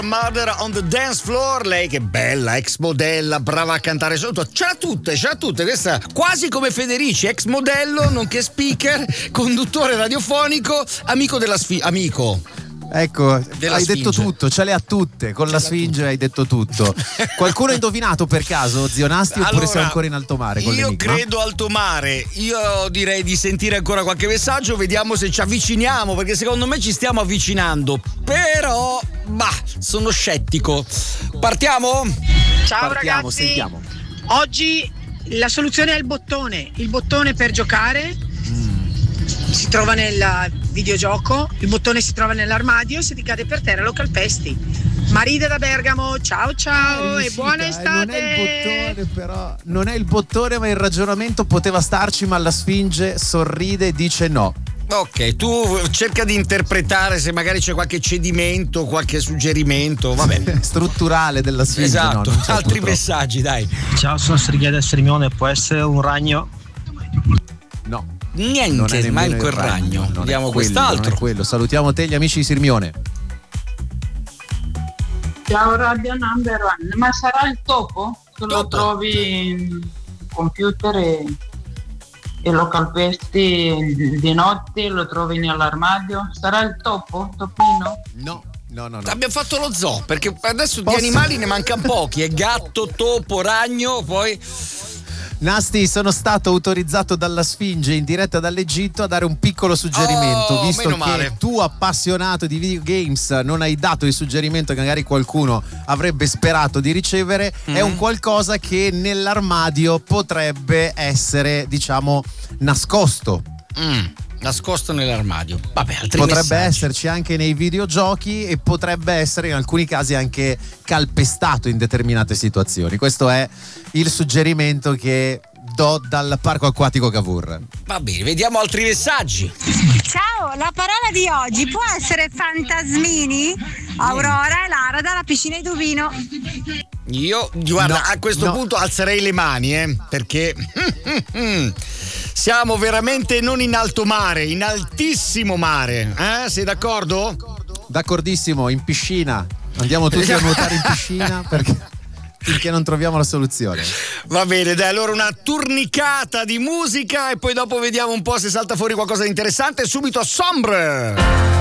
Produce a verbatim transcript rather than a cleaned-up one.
Murder on the Dance Floor, lei che bella, ex modella, brava a cantare sotto, ce l'ha tutte, ce l'ha tutte, questa quasi come Federici, ex modello, nonché speaker, conduttore radiofonico, amico della sfida, amico. Ecco, Della hai Sfinge. detto tutto, ce le ha tutte, con Ce la le ha Sfinge tutte. hai detto tutto. Qualcuno ha indovinato per caso, zio Nasti, oppure Allora, sei ancora in alto mare con io l'enigma? credo alto mare, io direi di sentire ancora qualche messaggio, vediamo se ci avviciniamo, perché secondo me ci stiamo avvicinando, però, bah, sono scettico. Partiamo? Ciao Partiamo, ragazzi, sentiamo. oggi la soluzione è il bottone, il bottone per giocare si trova nel videogioco, il bottone si trova nell'armadio, se ti cade per terra lo calpesti. Marida da Bergamo, ciao ciao e buona estate. Non è il bottone, però. Non è il bottone, ma il ragionamento poteva starci, ma la Sfinge sorride e dice no. Ok, tu cerca di interpretare se magari c'è qualche cedimento, qualche suggerimento, vabbè. Strutturale della Sfinge. Esatto, no, non c'è, altri purtroppo. messaggi, dai. Ciao, sono Sergei da Sirmione, può essere un ragno? No. Niente, Non è nemmeno manco il ragno. non è Vediamo quello, quest'altro. non è quello. Salutiamo te, gli amici di Sirmione. Ciao Radio Number One, ma sarà il topo? Che lo Topo. trovi in computer e, e lo calpesti di notte, lo trovi nell'armadio? Sarà il topo? Topino? No, no, no, no. Abbiamo fatto lo zoo, perché adesso Posso- di animali ne mancano pochi, è gatto, topo, ragno, poi Nasti, sono stato autorizzato dalla Sfinge in diretta dall'Egitto a dare un piccolo suggerimento, Oh, visto meno che male. tu, appassionato di videogames, non hai dato il suggerimento che magari qualcuno avrebbe sperato di ricevere. Mm. È un qualcosa che nell'armadio potrebbe essere, diciamo, nascosto. mm, nascosto nell'armadio. Vabbè, altri Potrebbe messaggi. esserci anche nei videogiochi e potrebbe essere in alcuni casi anche calpestato in determinate situazioni. Questo è il suggerimento che do dal parco acquatico Cavour. Va bene, vediamo altri messaggi. Ciao, la parola di oggi può essere fantasmini? Aurora e Lara dalla piscina di Duvino. Io, guarda, No, a questo no. punto alzerei le mani, eh, perché siamo veramente non in alto mare, in altissimo mare. Eh? Sei d'accordo? D'accordissimo, in piscina. Andiamo tutti a nuotare in piscina perché finché non troviamo la soluzione. Va bene, dai, allora una turnicata di musica e poi dopo vediamo un po' se salta fuori qualcosa di interessante. Subito Sombre.